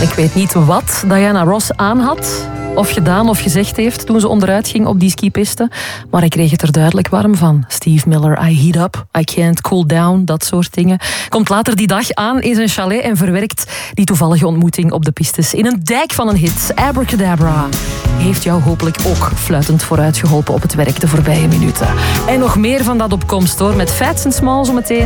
Ik weet niet wat Diana Ross aan had, of gedaan of gezegd heeft toen ze onderuit ging op die skipiste. Maar ik kreeg het er duidelijk warm van. Steve Miller, I heat up, I can't cool down, dat soort dingen. Komt later die dag aan in zijn chalet en verwerkt die toevallige ontmoeting op de pistes in een dijk van een hit. Abracadabra heeft jou hopelijk ook fluitend vooruit geholpen op het werk de voorbije minuten. En nog meer van dat op komst hoor, met Fats and Small zo meteen.